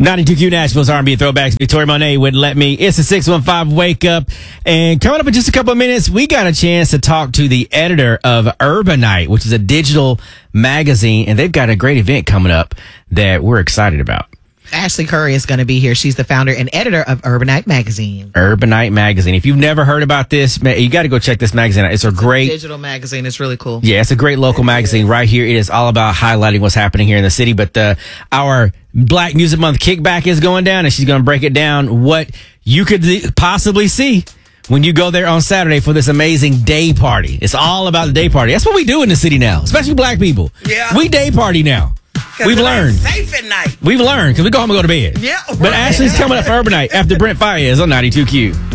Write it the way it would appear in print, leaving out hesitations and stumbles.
92Q Nashville's R&B Throwbacks. Victoria Monet wouldn't let me. It's a 615 Wake Up. And coming up in just a couple of minutes, we got a chance to talk to the editor of Urbanite, which is a digital magazine. And they've got a great event coming up that we're excited about. Ashley Curry is going to be here. She's the founder and editor of Urbanite Magazine. Urbanite Magazine. If you've never heard about this, you got to go check this magazine out. It's a great digital magazine. It's really cool. Yeah, it's a great local magazine right here. It is all about highlighting what's happening here in the city. But our Black Music Month kickback is going down, and she's going to break it down what you could possibly see when you go there on Saturday for this amazing day party. It's all about the day party. That's what we do in the city now, especially black people. Yeah. We day party now. We've learned. Safe at night. We've learned because we go home and go to bed. Yeah. But Ashley's coming up for Urbanite after Brent Faiyaz on 92Q.